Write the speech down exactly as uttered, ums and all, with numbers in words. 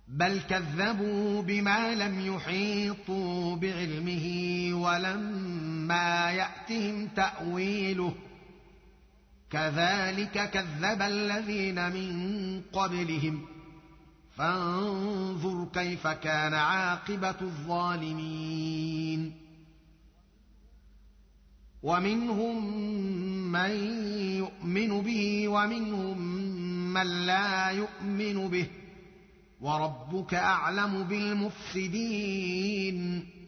بل كذبوا بما لم يحيطوا بعلمه ولما يأتهم تأويله كذلك كذب الذين من قبلهم فانظر كيف كان عاقبة الظالمين ومنهم من يؤمن به ومنهم من لا يؤمن به وربك أعلم بالمفسدين